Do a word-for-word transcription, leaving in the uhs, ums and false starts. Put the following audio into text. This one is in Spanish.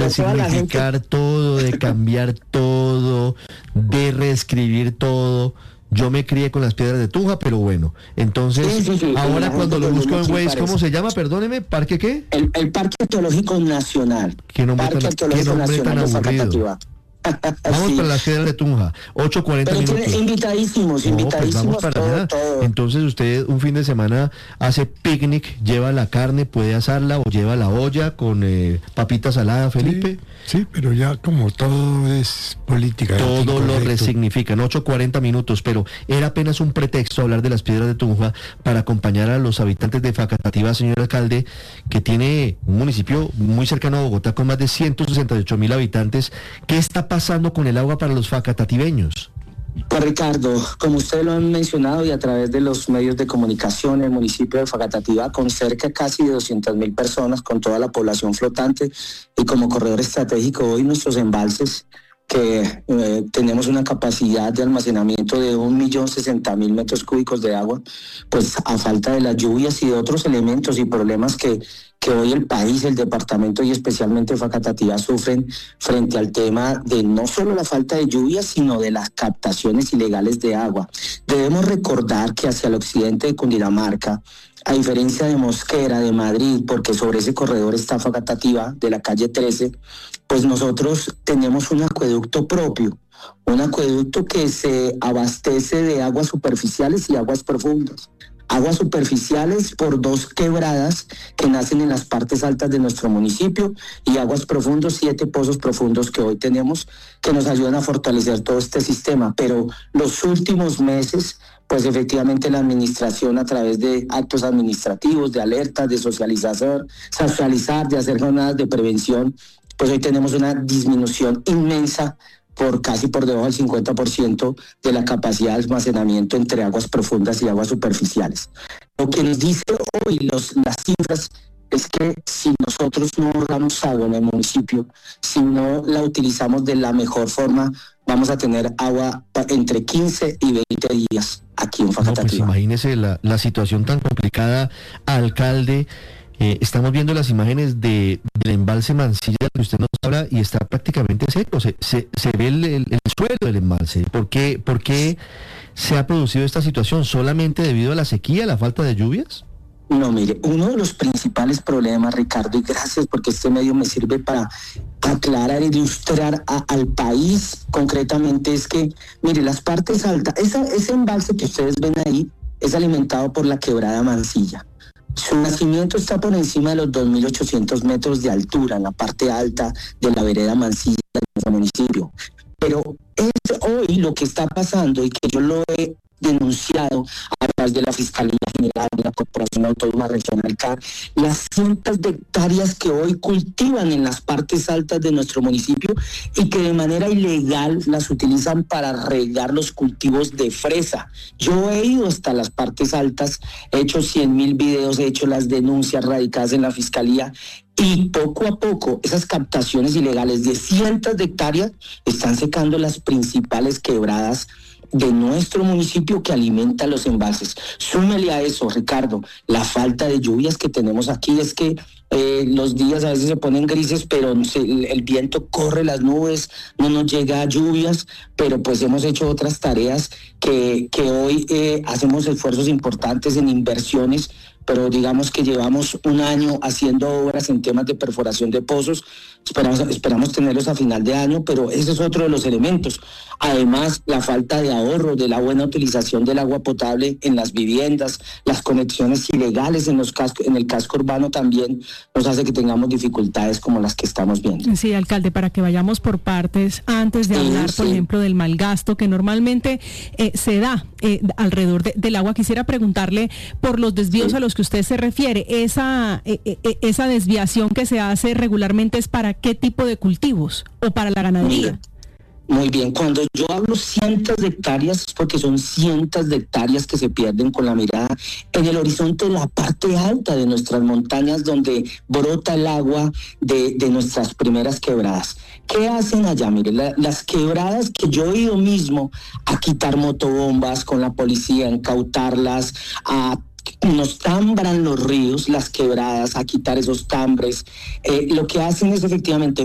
resignificar todo, de cambiar todo, de reescribir todo. Yo me crié con las piedras de Tunja, pero bueno, entonces, sí, sí, sí, ahora cuando lo busco en Waze, ¿cómo se llama? Perdóneme, ¿parque qué? El, el Parque Arqueológico Nacional. ¿Qué nombre Parque tan, Arqueológico qué nombre Nacional tan aburrido? Vamos sí. para las piedras de Tunja, ocho cuarenta minutos. Pero invitadísimos, no, invitadísimos, pues vamos para todo, allá. todo. Entonces usted un fin de semana hace picnic, lleva la carne, puede asarla o lleva la olla con eh, papita salada, Felipe. Sí, sí, pero ya como todo es política. Todo lo resignifican, ocho cuarenta minutos, pero era apenas un pretexto hablar de las piedras de Tunja para acompañar a los habitantes de Facatativá, señor alcalde, que tiene un municipio muy cercano a Bogotá con más de ciento sesenta y ocho mil habitantes. ¿Qué está pasando con el agua para los facatativeños? Pues Ricardo, como ustedes lo han mencionado y a través de los medios de comunicación, el municipio de Facatativá, con cerca casi de doscientas mil personas, con toda la población flotante y como corredor estratégico, hoy nuestros embalses, que eh, tenemos una capacidad de almacenamiento de un millón sesenta mil metros cúbicos de agua, pues a falta de las lluvias y de otros elementos y problemas que, que hoy el país, el departamento y especialmente Facatativá sufren frente al tema de no solo la falta de lluvias, sino de las captaciones ilegales de agua. Debemos recordar que hacia el occidente de Cundinamarca, a diferencia de Mosquera, de Madrid, porque sobre ese corredor está Facatativá, de la calle trece, pues nosotros tenemos un acueducto propio, un acueducto que se abastece de aguas superficiales y aguas profundas. Aguas superficiales por dos quebradas que nacen en las partes altas de nuestro municipio y aguas profundos, siete pozos profundos que hoy tenemos que nos ayudan a fortalecer todo este sistema. Pero los últimos meses, pues efectivamente la administración a través de actos administrativos, de alertas, de socialización, socializar, de hacer jornadas de prevención, pues hoy tenemos una disminución inmensa por casi por debajo del cincuenta por ciento de la capacidad de almacenamiento entre aguas profundas y aguas superficiales. Lo que nos dice hoy los, las cifras es que si nosotros no ahorramos agua en el municipio, si no la utilizamos de la mejor forma, vamos a tener agua entre quince y veinte días aquí en Facatativá. No, pues imagínese la, la situación tan complicada, alcalde. Eh, estamos viendo las imágenes de, del embalse Mansilla que usted nos habla y está prácticamente seco, se, se, se ve el, el, el suelo del embalse. ¿Por qué, ¿Por qué se ha producido esta situación? ¿Solamente debido a la sequía, la falta de lluvias? No, mire, uno de los principales problemas, Ricardo, y gracias porque este medio me sirve para aclarar, ilustrar a, al país concretamente, es que, mire, las partes altas, esa, ese embalse que ustedes ven ahí es alimentado por la quebrada Mansilla. Su nacimiento está por encima de los dos mil ochocientos metros de altura, en la parte alta de la vereda Mansilla de nuestro municipio. Pero es hoy lo que está pasando y que yo lo he denunciado a través de la Fiscalía General de la Corporación Autónoma Regional C A R, las cientos de hectáreas que hoy cultivan en las partes altas de nuestro municipio y que de manera ilegal las utilizan para regar los cultivos de fresa. Yo he ido hasta las partes altas, he hecho cien mil videos, he hecho las denuncias radicadas en la Fiscalía y poco a poco esas captaciones ilegales de cientos de hectáreas están secando las principales quebradas de nuestro municipio que alimenta los embalses. Súmele a eso, Ricardo, la falta de lluvias que tenemos aquí. Es que eh, los días a veces se ponen grises, pero se, el, el viento corre las nubes, no nos llega a lluvias, pero pues hemos hecho otras tareas que, que hoy eh, hacemos esfuerzos importantes en inversiones, pero digamos que llevamos un año haciendo obras en temas de perforación de pozos, esperamos, esperamos tenerlos a final de año, pero ese es otro de los elementos. Además, la falta de ahorro, de la buena utilización del agua potable en las viviendas, las conexiones ilegales en, los casco, en el casco urbano también nos hace que tengamos dificultades como las que estamos viendo. Sí, alcalde, para que vayamos por partes, antes de hablar, sí, por sí. ejemplo, del malgasto que normalmente eh, se da eh, alrededor de, del agua, quisiera preguntarle por los desvíos sí. a los que usted se refiere. Esa, eh, eh, esa desviación que se hace regularmente, ¿es para qué tipo de cultivos o para la ganadería? Mira. Muy bien, cuando yo hablo cientos de hectáreas es porque son cientos de hectáreas que se pierden con la mirada en el horizonte de la parte alta de nuestras montañas donde brota el agua de, de nuestras primeras quebradas. ¿Qué hacen allá? Mire, la, las quebradas que yo he ido mismo a quitar motobombas con la policía, a incautarlas, a nos tambran los ríos, las quebradas, a quitar esos tambres. Eh, lo que hacen es efectivamente